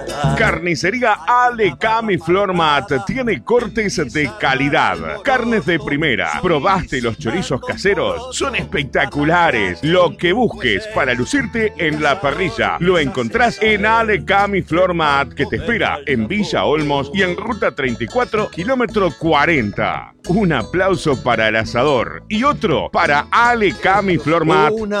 Carnicería Alecam y Flormat tiene cortes de calidad, carnes de primera. ¿Probaste los chorizos caseros? Son espectaculares. Lo que busques para lucirte en la parrilla lo encontrás en Alecam y Flormat, que te espera en Villa Olmos y en Ruta 34, kilómetro 40. Un aplauso para el asador y otro para Alecam y Flormat.